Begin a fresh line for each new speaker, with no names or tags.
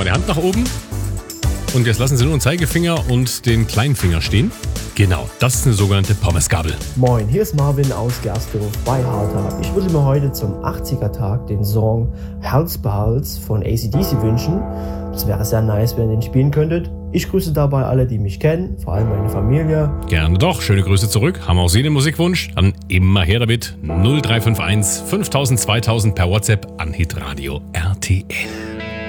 die Hand nach oben. Und jetzt lassen Sie nur den Zeigefinger und den kleinen Finger stehen. Genau, das ist eine sogenannte Pommesgabel.
Moin, hier ist Marvin aus Gersdorf bei Harter. Ich würde mir heute zum 80er-Tag den Song Hals Behals von AC/DC wünschen. Das wäre sehr nice, wenn ihr den spielen könntet. Ich grüße dabei alle, die mich kennen, vor allem meine Familie.
Gerne doch, schöne Grüße zurück. Haben auch Sie den Musikwunsch? Dann immer her damit. 0351 5000 2000 per WhatsApp an Hitradio RTL.